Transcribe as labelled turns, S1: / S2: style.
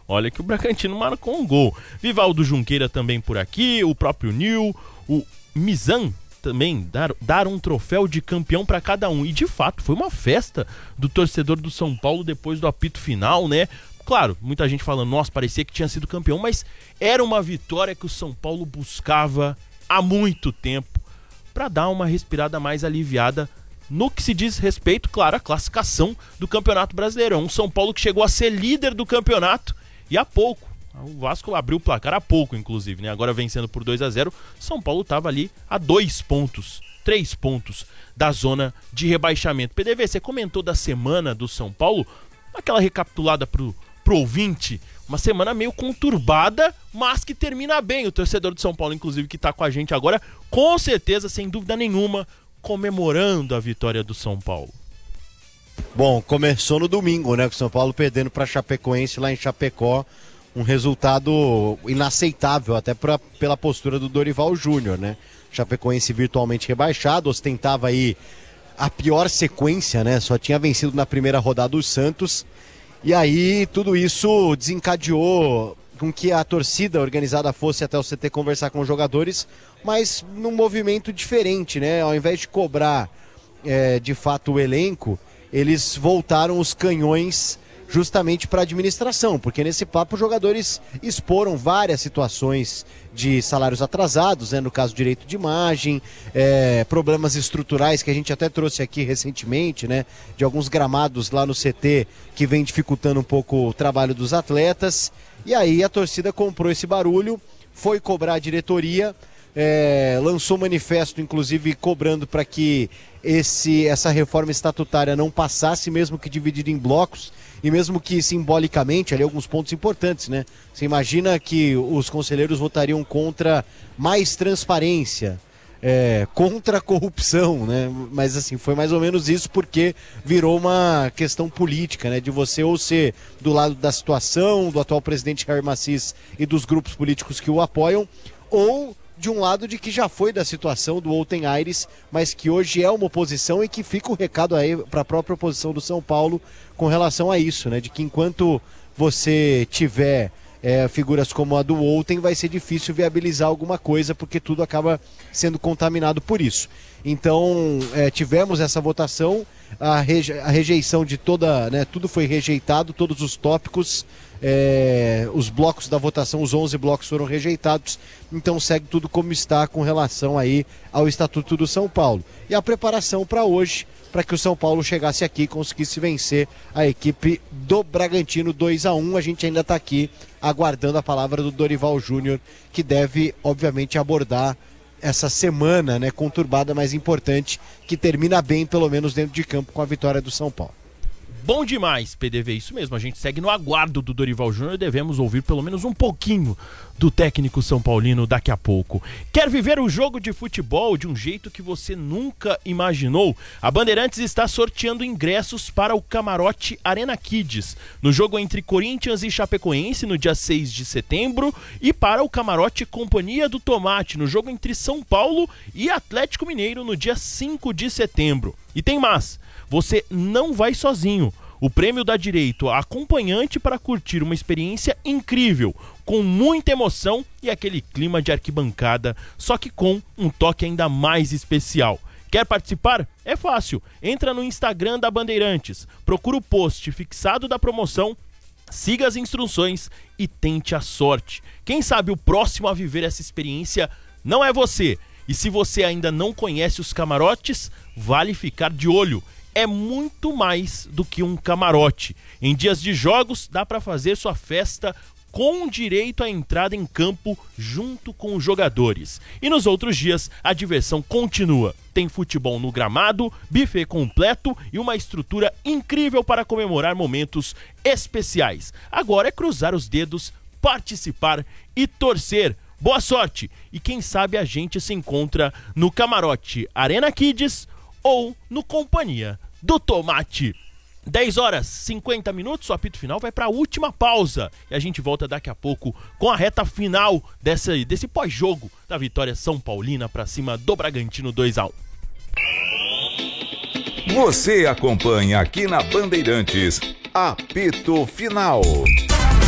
S1: Olha que o Bragantino marcou um gol. Vivaldo Junqueira também por aqui, o próprio Nil, o Mizan também dar um troféu de campeão para cada um. E de fato, foi uma festa do torcedor do São Paulo depois do apito final, né? Claro, muita gente falando, nossa, parecia que tinha sido campeão, mas era uma vitória que o São Paulo buscava há muito tempo para dar uma respirada mais aliviada no que se diz respeito, claro, à classificação do Campeonato Brasileiro. Um São Paulo que chegou a ser líder do campeonato e há pouco. O Vasco abriu o placar há pouco, inclusive, né? Agora vencendo por 2-0, São Paulo estava ali a 2 pontos, 3 pontos da zona de rebaixamento. PDV, você comentou da semana do São Paulo, aquela recapitulada pro ouvinte, uma semana meio conturbada, mas que termina bem. O torcedor de São Paulo, inclusive, que tá com a gente agora, com certeza, sem dúvida nenhuma, comemorando a vitória do São Paulo.
S2: Bom, começou no domingo, né? Com o São Paulo perdendo para Chapecoense lá em Chapecó. Um resultado inaceitável, até pela postura do Dorival Júnior, né? Chapecoense virtualmente rebaixado, ostentava aí a pior sequência, né? Só tinha vencido na primeira rodada o Santos. E aí tudo isso desencadeou com que a torcida organizada fosse até o CT conversar com os jogadores, mas num movimento diferente, né? Ao invés de cobrar de fato o elenco, eles voltaram os canhões justamente para a administração, porque nesse papo os jogadores exporam várias situações de salários atrasados, né, no caso direito de imagem, problemas estruturais que a gente até trouxe aqui recentemente, né, de alguns gramados lá no CT que vem dificultando um pouco o trabalho dos atletas, e aí a torcida comprou esse barulho, foi cobrar a diretoria, lançou manifesto, inclusive cobrando para que essa reforma estatutária não passasse, mesmo que dividida em blocos, e mesmo que simbolicamente, ali alguns pontos importantes, né? Você imagina que os conselheiros votariam contra mais transparência, contra a corrupção, né? Mas assim, foi mais ou menos isso, porque virou uma questão política, né? De você ou ser do lado da situação, do atual presidente Jair Massis e dos grupos políticos que o apoiam, ou de um lado de que já foi da situação do Outen Aires, mas que hoje é uma oposição, e que fica o recado aí para a própria oposição do São Paulo com relação a isso, né? De que enquanto você tiver figuras como a do Outen, vai ser difícil viabilizar alguma coisa, porque tudo acaba sendo contaminado por isso. Então, tivemos essa votação, a rejeição de toda, né? Tudo foi rejeitado, todos os tópicos, os blocos da votação, os 11 blocos foram rejeitados, então segue tudo como está com relação aí ao Estatuto do São Paulo. E a preparação para hoje, para que o São Paulo chegasse aqui e conseguisse vencer a equipe do Bragantino 2-1. A gente ainda está aqui aguardando a palavra do Dorival Júnior, que deve, obviamente, abordar essa semana, né, conturbada, mas importante, que termina bem, pelo menos dentro de campo, com a vitória do São Paulo.
S1: Bom demais, PDV, isso mesmo, a gente segue no aguardo do Dorival Júnior e devemos ouvir pelo menos um pouquinho do técnico São Paulino daqui a pouco. Quer viver o jogo de futebol de um jeito que você nunca imaginou? A Bandeirantes está sorteando ingressos para o Camarote Arena Kids, no jogo entre Corinthians e Chapecoense no dia 6 de setembro, e para o Camarote Companhia do Tomate, no jogo entre São Paulo e Atlético Mineiro no dia 5 de setembro. E tem mais, você não vai sozinho. O prêmio dá direito a acompanhante para curtir uma experiência incrível, com muita emoção e aquele clima de arquibancada, só que com um toque ainda mais especial. Quer participar? É fácil. Entra no Instagram da Bandeirantes, procura o post fixado da promoção, siga as instruções e tente a sorte. Quem sabe o próximo a viver essa experiência não é você. E se você ainda não conhece os camarotes, vale ficar de olho. É muito mais do que um camarote. Em dias de jogos, dá para fazer sua festa com direito à entrada em campo junto com os jogadores. E nos outros dias, a diversão continua. Tem futebol no gramado, buffet completo e uma estrutura incrível para comemorar momentos especiais. Agora é cruzar os dedos, participar e torcer. Boa sorte! E quem sabe a gente se encontra no Camarote Arena Kids ou no Companhia do Tomate. 10h50, o apito final vai para a última pausa. E a gente volta daqui a pouco com a reta final desse pós-jogo da vitória São Paulina para cima do Bragantino 2-1.
S3: Você acompanha aqui na Bandeirantes, apito final.